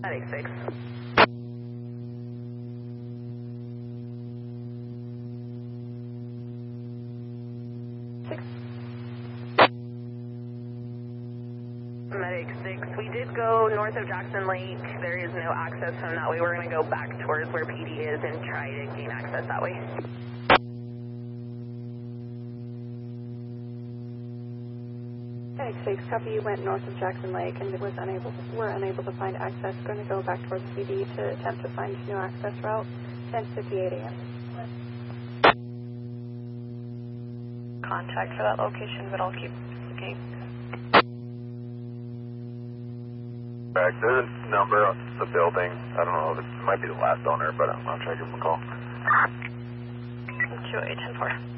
Medic 6. Medic 6, we did go north of Jackson Lake. There is no access from that way. We're going to go back towards where PD is and try to gain access that way. Medic 6, copy. You went north of Jackson Lake and were unable to find access. Going to go back towards PD to attempt to find new access route. 10:58 a.m. Contact for that location, but I'll keep looking. There's a number on the building. I don't know if it might be the last owner, but I'll try to give him a call. 2810-4.